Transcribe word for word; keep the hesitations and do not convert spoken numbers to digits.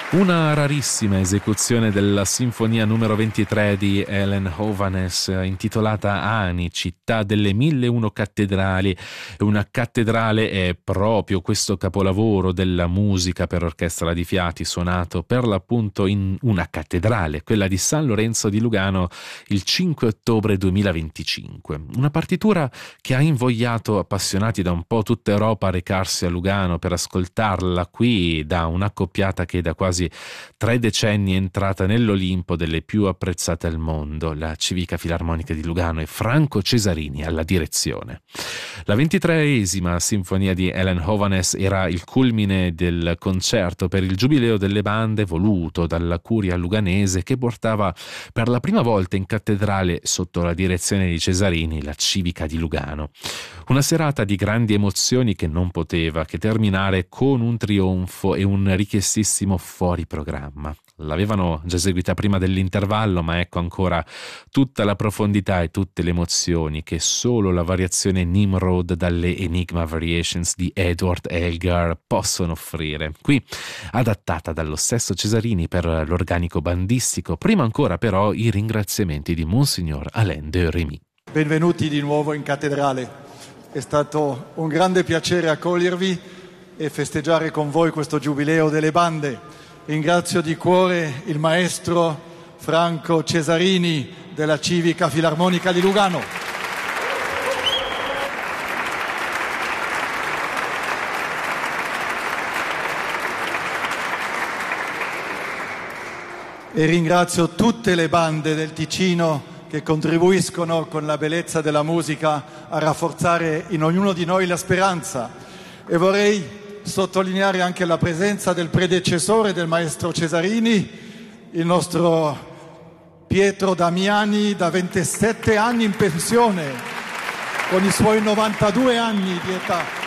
Una rarissima esecuzione della sinfonia numero ventitré di Helen Hovanes, intitolata Ani, città delle mille e uno cattedrali. Una cattedrale è proprio questo capolavoro della musica per orchestra di fiati, suonato per l'appunto in una cattedrale, quella di San Lorenzo di Lugano, il cinque ottobre duemilaventicinque. Una partitura che ha invogliato appassionati da un po' tutta Europa a recarsi a Lugano per ascoltarla qui da un'accoppiata che da quasi tre decenni è entrata nell'Olimpo delle più apprezzate al mondo, la Civica Filarmonica di Lugano, e Franco Cesarini alla direzione. La ventitreesima sinfonia di Helen Hovanes era il culmine del concerto per il Giubileo delle Bande voluto dalla curia luganese, che portava per la prima volta in cattedrale, sotto la direzione di Cesarini, la Civica di Lugano. Una serata di grandi emozioni che non poteva che terminare con un trionfo e un richiestissimo fuori programma. L'avevano già eseguita prima dell'intervallo, ma ecco ancora tutta la profondità e tutte le emozioni che solo la variazione Nimrod dalle Enigma Variations di Edward Elgar possono offrire. Qui adattata dallo stesso Cesarini per l'organico bandistico, prima ancora però i ringraziamenti di Monsignor Alain de Rémy. Benvenuti di nuovo in cattedrale. È stato un grande piacere accogliervi e festeggiare con voi questo Giubileo delle Bande. Ringrazio di cuore il maestro Franco Cesarini della Civica Filarmonica di Lugano. E ringrazio tutte le bande del Ticino che contribuiscono con la bellezza della musica a rafforzare in ognuno di noi la speranza. E vorrei sottolineare anche la presenza del predecessore del maestro Cesarini, il nostro Pietro Damiani, da ventisette anni in pensione, con i suoi novantadue anni di età.